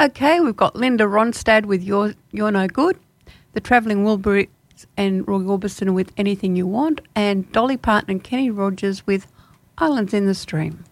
Okay, we've got Linda Ronstadt with You're No Good, the Travelling Wilburys and Roy Orbison with Anything You Want, and Dolly Parton and Kenny Rogers with Islands in the Stream.